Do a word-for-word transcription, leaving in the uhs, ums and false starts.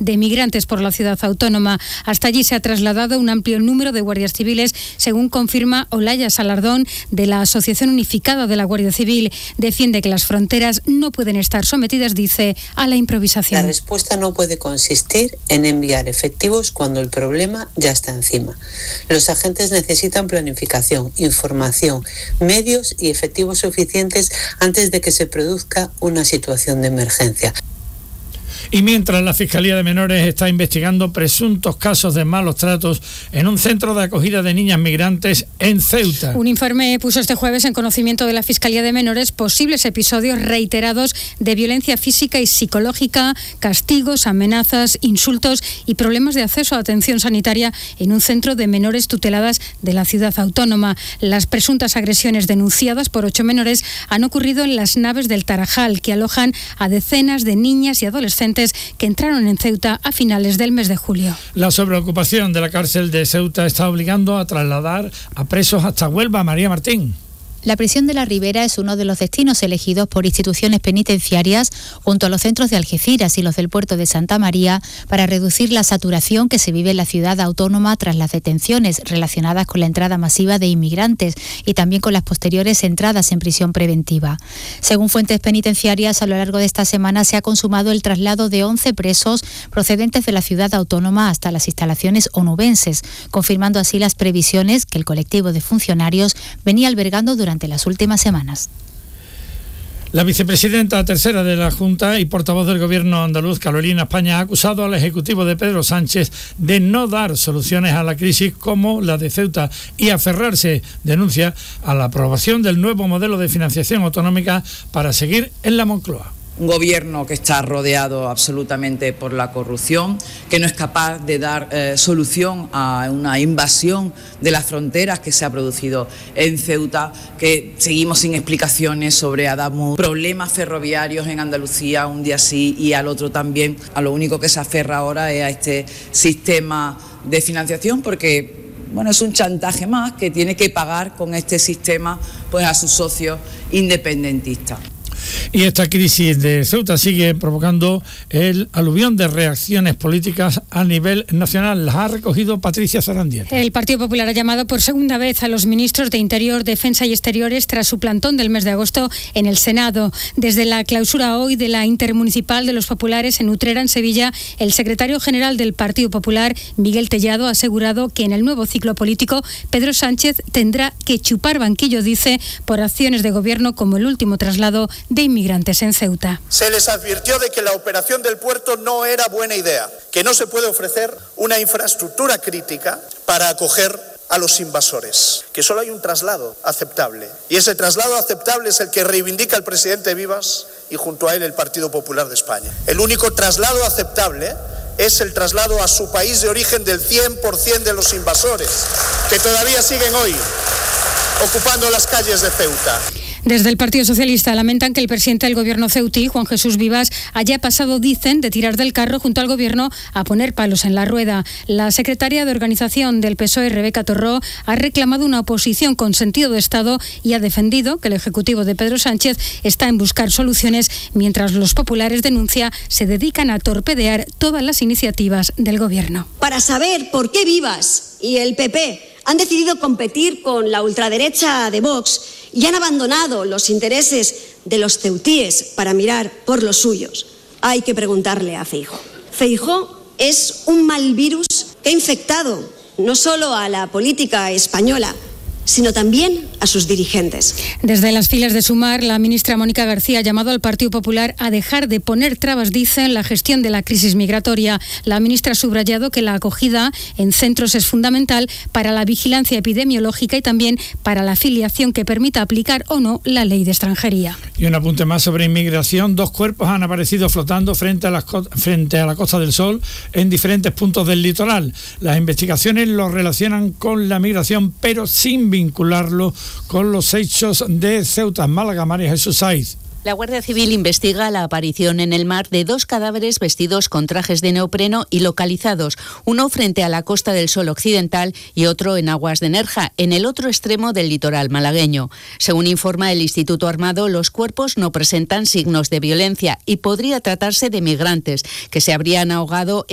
de migrantes por la ciudad autónoma. Hasta allí se ha trasladado un amplio número de guardias civiles, según confirma Olaya Salardón, de la Asociación Unificada de la Guardia Civil. Defiende que las fronteras no pueden estar sometidas, dice, a la improvisación. La respuesta no puede consistir en enviar efectivos cuando el problema ya está encima. Los agentes necesitan planificación, información, medios y efectivos suficientes antes de que se produzca una situación de emergencia. Y mientras la Fiscalía de Menores está investigando presuntos casos de malos tratos en un centro de acogida de niñas migrantes en Ceuta. Un informe puso este jueves en conocimiento de la Fiscalía de Menores posibles episodios reiterados de violencia física y psicológica, castigos, amenazas, insultos y problemas de acceso a atención sanitaria en un centro de menores tuteladas de la ciudad autónoma. Las presuntas agresiones denunciadas por ocho menores han ocurrido en las naves del Tarajal, que alojan a decenas de niñas y adolescentes que entraron en Ceuta a finales del mes de julio. La sobreocupación de la cárcel de Ceuta está obligando a trasladar a presos hasta Huelva. María Martín. La prisión de la Ribera es uno de los destinos elegidos por instituciones penitenciarias junto a los centros de Algeciras y los del puerto de Santa María para reducir la saturación que se vive en la ciudad autónoma tras las detenciones relacionadas con la entrada masiva de inmigrantes y también con las posteriores entradas en prisión preventiva. Según fuentes penitenciarias, a lo largo de esta semana se ha consumado el traslado de once presos procedentes de la ciudad autónoma hasta las instalaciones onubenses, confirmando así las previsiones que el colectivo de funcionarios venía albergando durante las últimas semanas. La vicepresidenta tercera de la Junta y portavoz del Gobierno andaluz, Carolina España, ha acusado al Ejecutivo de Pedro Sánchez de no dar soluciones a la crisis como la de Ceuta y aferrarse, denuncia, a la aprobación del nuevo modelo de financiación autonómica para seguir en la Moncloa. Un gobierno que está rodeado absolutamente por la corrupción, que no es capaz de dar eh, solución a una invasión de las fronteras que se ha producido en Ceuta, que seguimos sin explicaciones sobre Adamuz, problemas ferroviarios en Andalucía un día sí y al otro también. A lo único que se aferra ahora es a este sistema de financiación porque bueno, es un chantaje más que tiene que pagar con este sistema pues a sus socios independentistas. Y esta crisis de Ceuta sigue provocando el aluvión de reacciones políticas a nivel nacional. Las ha recogido Patricia Zarandieta. El Partido Popular ha llamado por segunda vez a los ministros de Interior, Defensa y Exteriores tras su plantón del mes de agosto en el Senado. Desde la clausura hoy de la Intermunicipal de los Populares en Utrera, en Sevilla, el secretario general del Partido Popular, Miguel Tellado, ha asegurado que en el nuevo ciclo político Pedro Sánchez tendrá que chupar banquillo, dice, por acciones de gobierno como el último traslado de inmigrantes en Ceuta. Se les advirtió de que la operación del puerto no era buena idea, que no se puede ofrecer una infraestructura crítica para acoger a los invasores, que solo hay un traslado aceptable. Y ese traslado aceptable es el que reivindica el presidente Vivas y junto a él el Partido Popular de España. El único traslado aceptable es el traslado a su país de origen del cien por ciento de los invasores, que todavía siguen hoy ocupando las calles de Ceuta. Desde el Partido Socialista lamentan que el presidente del Gobierno ceutí, Juan Jesús Vivas, haya pasado, dicen, de tirar del carro junto al Gobierno a poner palos en la rueda. La secretaria de Organización del P S O E, Rebeca Torró, ha reclamado una oposición con sentido de Estado y ha defendido que el Ejecutivo de Pedro Sánchez está en buscar soluciones, mientras los populares, denuncia, se dedican a torpedear todas las iniciativas del Gobierno. Para saber por qué Vivas y el P P han decidido competir con la ultraderecha de Vox y han abandonado los intereses de los ceutíes para mirar por los suyos, hay que preguntarle a Feijóo. Feijóo es un mal virus que ha infectado no solo a la política española, sino también a sus dirigentes. Desde las filas de Sumar, la ministra Mónica García ha llamado al Partido Popular a dejar de poner trabas, dice, en la gestión de la crisis migratoria. La ministra ha subrayado que la acogida en centros es fundamental para la vigilancia epidemiológica y también para la afiliación que permita aplicar o no la ley de extranjería. Y un apunte más sobre inmigración. Dos cuerpos han aparecido flotando frente a, las co- frente a la Costa del Sol en diferentes puntos del litoral. Las investigaciones los relacionan con la migración, pero sin vincularlo con los hechos de Ceuta. Málaga, María Jesús Saiz. La Guardia Civil investiga la aparición en el mar de dos cadáveres vestidos con trajes de neopreno y localizados, uno frente a la Costa del Sol occidental y otro en aguas de Nerja, en el otro extremo del litoral malagueño. Según informa el Instituto Armado, los cuerpos no presentan signos de violencia y podría tratarse de migrantes que se habrían ahogado